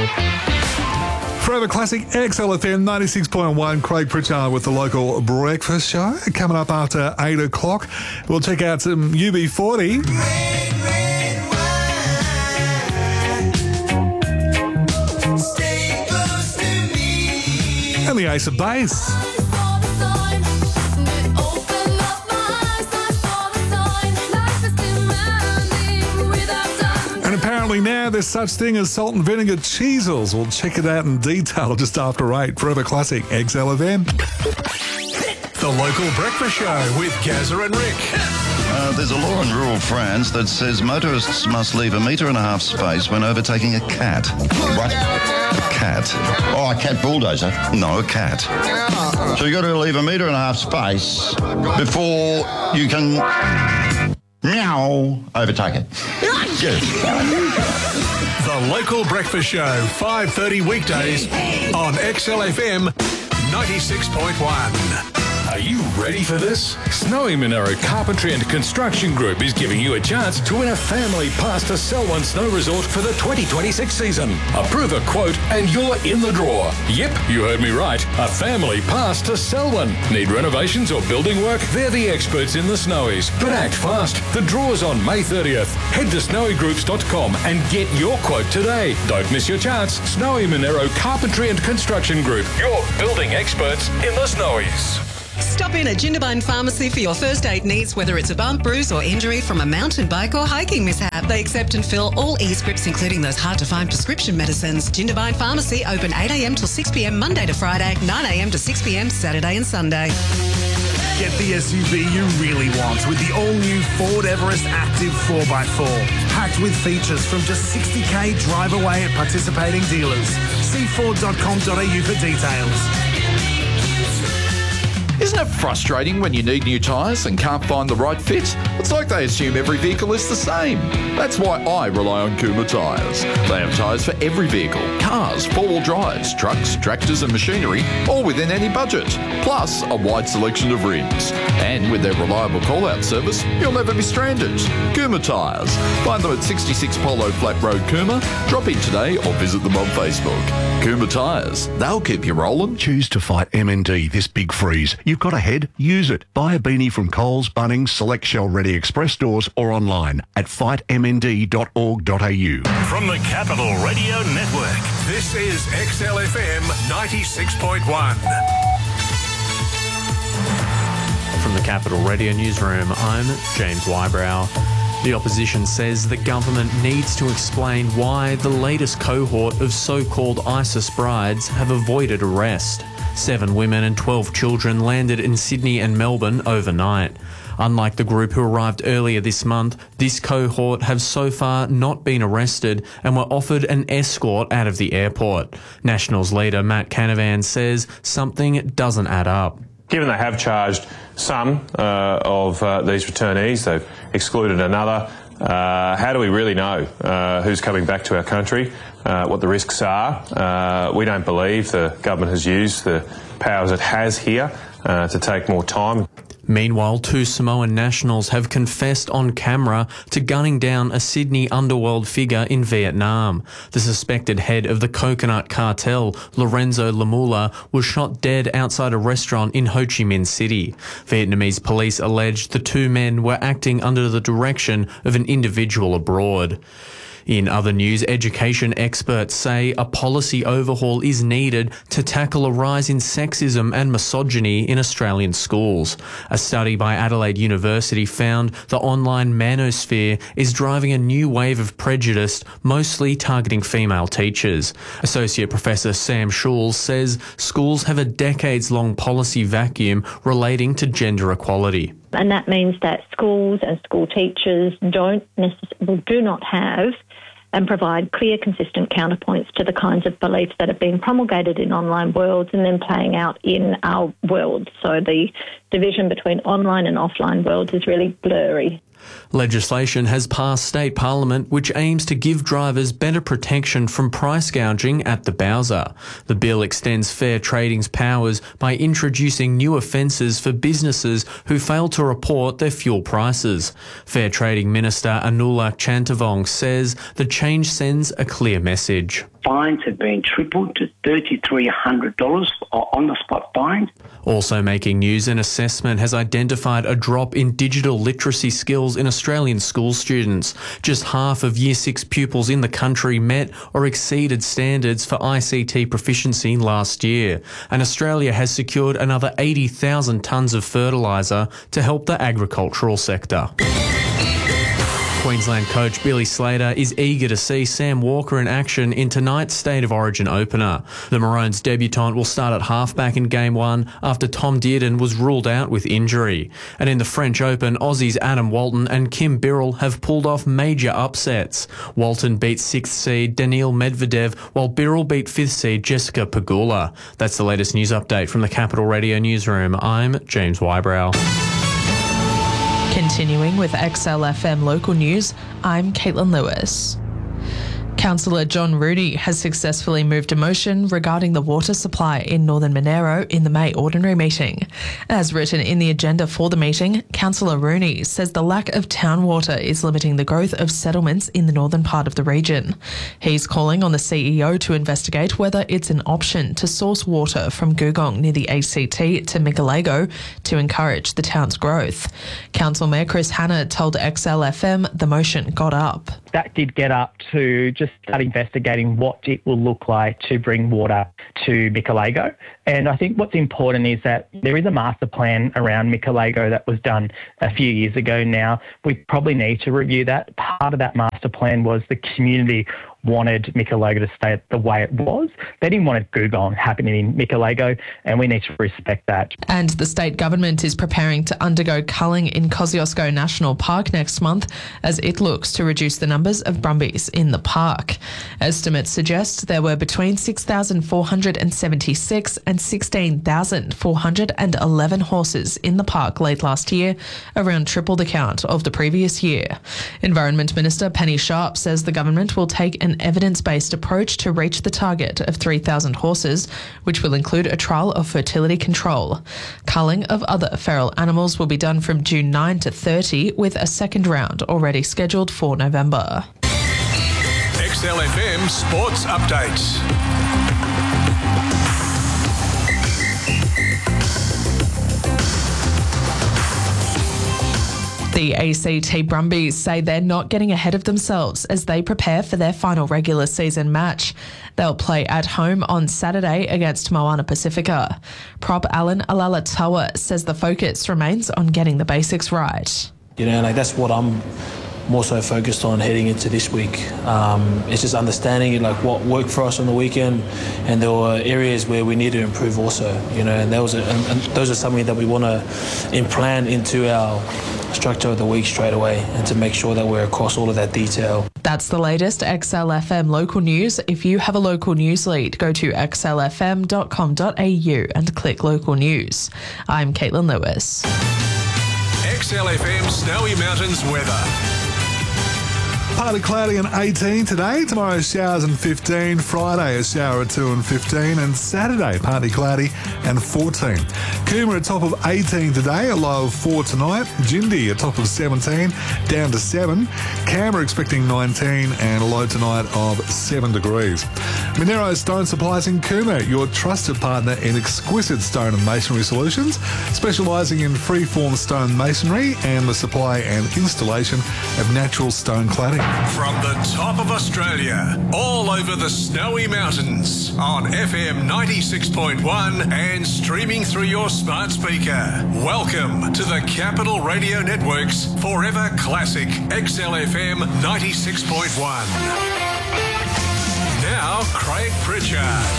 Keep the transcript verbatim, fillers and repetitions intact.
Forever Classic X L F M ninety-six point one. Craig Pritchard with the local breakfast show. Coming up after eight o'clock, we'll check out some U B forty. Red, red wine. Stay close to me. And the Ace of Base. And apparently now there's such thing as salt and vinegar cheesels. We'll check it out in detail just after eight. Forever Classic X L F M. The local breakfast show with Gazza and Rick. Uh, there's a law in rural France that says motorists must leave a metre and a half space when overtaking a cat. What? A cat. Oh, a cat bulldozer? No, a cat. So you got to leave a metre and a half space before you can meow overtake it. Yes. The local breakfast show, five thirty weekdays on X L F M ninety-six point one. Are you ready for this? Snowy Monaro Carpentry and Construction Group is giving you a chance to win a family pass to Selwyn Snow Resort for the twenty twenty-six season. Approve a quote and you're in the draw. Yep, you heard me right. A family pass to Selwyn. Need renovations or building work? They're the experts in the Snowies. But act fast. The draw's on May thirtieth. Head to snowy groups dot com and get your quote today. Don't miss your chance. Snowy Monaro Carpentry and Construction Group. Your building experts in the Snowies. Stop in at Jindabyne Pharmacy for your first aid needs, whether it's a bump, bruise or injury from a mountain bike or hiking mishap. They accept and fill all e-scripts, including those hard-to-find prescription medicines. Jindabyne Pharmacy, open eight a.m. till six p.m. Monday to Friday, nine a.m. to six p.m. Saturday and Sunday. Get the S U V you really want with the all-new Ford Everest Active four by four. Packed with features from just sixty k drive away at participating dealers. See ford dot com dot a u for details. Isn't it frustrating when you need new tyres and can't find the right fit? It's like they assume every vehicle is the same. That's why I rely on Kuma Tyres. They have tyres for every vehicle, cars, four-wheel drives, trucks, tractors and machinery, all within any budget. Plus, a wide selection of rims. And with their reliable call-out service, you'll never be stranded. Kuma Tyres. Find them at sixty-six Polo Flat Road, Kuma. Drop in today or visit them on Facebook. Kuma Tyres. They'll keep you rolling. Choose to fight M N D this big freeze. You've got a head? Use it. Buy a beanie from Coles, Bunnings, Select Shell Ready Express stores or online at fight m n d dot org dot a u. From the Capital Radio Network, this is X L F M ninety-six point one. From the Capital Radio Newsroom, I'm James Wybrow. The opposition says the government needs to explain why the latest cohort of so-called ISIS brides have avoided arrest. Seven women and twelve children landed in Sydney and Melbourne overnight. Unlike the group who arrived earlier this month, this cohort have so far not been arrested and were offered an escort out of the airport. Nationals leader Matt Canavan says something doesn't add up. Given they have charged some uh, of uh, these returnees, they've excluded another, uh, how do we really know uh, who's coming back to our country, uh, what the risks are? Uh, we don't believe the government has used the powers it has here uh, to take more time. Meanwhile, two Samoan nationals have confessed on camera to gunning down a Sydney underworld figure in Vietnam. The suspected head of the coconut cartel, Lorenzo Lamula, was shot dead outside a restaurant in Ho Chi Minh City. Vietnamese police alleged the two men were acting under the direction of an individual abroad. In other news, education experts say a policy overhaul is needed to tackle a rise in sexism and misogyny in Australian schools. A study by Adelaide University found the online manosphere is driving a new wave of prejudice, mostly targeting female teachers. Associate Professor Sam Schulz says schools have a decades-long policy vacuum relating to gender equality. And that means that schools and school teachers don't necessarily, do not have and provide clear, consistent counterpoints to the kinds of beliefs that have been promulgated in online worlds and then playing out in our worlds. So the division between online and offline worlds is really blurry. Legislation has passed state parliament which aims to give drivers better protection from price gouging at the Bowser. The bill extends fair trading's powers by introducing new offences for businesses who fail to report their fuel prices. Fair Trading Minister Anula Chantavong says the change sends a clear message. Fines have been tripled to three thousand three hundred dollars on-the-spot fines. Also making news, an assessment has identified a drop in digital literacy skills in Australian school students. Just half of Year six pupils in the country met or exceeded standards for I C T proficiency last year. And Australia has secured another eighty thousand tonnes of fertiliser to help the agricultural sector. Queensland coach Billy Slater is eager to see Sam Walker in action in tonight's State of Origin opener. The Maroons debutant will start at halfback in Game one after Tom Dearden was ruled out with injury. And in the French Open, Aussies Adam Walton and Kim Birrell have pulled off major upsets. Walton beat sixth seed Daniil Medvedev, while Birrell beat fifth seed Jessica Pegula. That's the latest news update from the Capital Radio newsroom. I'm James Wybrow. Continuing with X L F M local news, I'm Caitlin Lewis. Councillor John Rooney has successfully moved a motion regarding the water supply in Northern Monero in the May ordinary meeting. As written in the agenda for the meeting, Councillor Rooney says the lack of town water is limiting the growth of settlements in the northern part of the region. He's calling on the C E O to investigate whether it's an option to source water from Googong near the A C T to Mikalago to encourage the town's growth. Council Mayor Chris Hanna told X L F M the motion got up. That did get up to just start investigating what it will look like to bring water to Mikalago. And I think what's important is that there is a master plan around Mikalago that was done a few years ago now. We probably need to review that. Part of that master plan was the community wanted Mikalago to stay the way it was. They didn't want a Googong happening in Mikalago, and we need to respect that. And the state government is preparing to undergo culling in Kosciuszko National Park next month as it looks to reduce the numbers of brumbies in the park. Estimates suggest there were between six thousand four hundred seventy-six and sixteen thousand four hundred eleven horses in the park late last year, around triple the count of the previous year. Environment Minister Penny Sharp says the government will take an evidence-based approach to reach the target of three thousand horses, which will include a trial of fertility control. Culling of other feral animals will be done from June ninth to thirtieth, with a second round already scheduled for November. X L F M Sports Updates. The A C T Brumbies say they're not getting ahead of themselves as they prepare for their final regular season match. They'll play at home on Saturday against Moana Pacifica. Prop Alan Alalatawa says the focus remains on getting the basics right. You know, like that's what I'm more so focused on heading into this week. Um, it's just understanding like what worked for us on the weekend, and there were areas where we need to improve also. You know, and that was a, and, and those are something that we want to implant into our structure of the week straight away, and to make sure that we're across all of that detail. That's the latest X L F M local news. If you have a local news lead, go to x l f m dot com dot a u and click local news. I'm Caitlin Lewis. X L F M Snowy Mountains weather. Partly cloudy and eighteen today. Tomorrow showers and fifteen. Friday a shower at two and fifteen. And Saturday partly cloudy and fourteen. Cooma a top of eighteen today, a low of four tonight. Jindy a top of seventeen, down to seven. Canberra expecting nineteen and a low tonight of seven degrees. Monero Stone Supplies in Cooma, your trusted partner in exquisite stone and masonry solutions, specialising in freeform stone masonry and the supply and installation of natural stone cladding. From the top of Australia, all over the Snowy Mountains, on F M ninety-six point one and streaming through your smart speaker. Welcome to the Capital Radio Network's Forever Classic X L F M ninety-six point one. Now, Craig Pritchard.